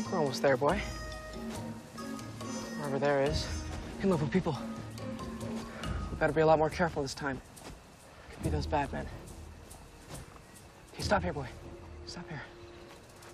We're almost there, boy. Wherever there is. Can live with people. We better be a lot more careful this time. Could be those bad men. Okay, stop here, boy. Stop here.